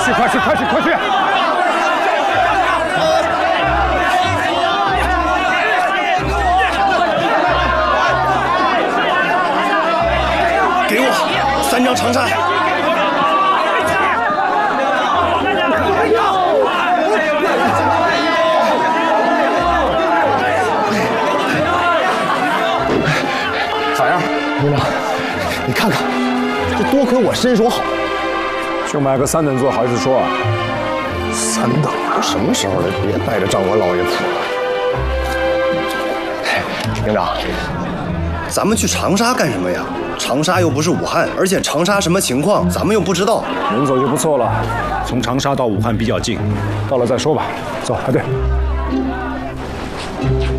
去，快去，快去，快去！ 给我3张长沙。 咋样， 营长？你看看，这多亏我身手好， 就买个3等座，好意思说啊 ？3等都什么时候了？别带着张国老爷谱了。营长，咱们去长沙干什么呀？长沙又不是武汉，而且长沙什么情况咱们又不知道。 能走就不错了，从长沙到武汉比较近，到了再说吧。走，排队。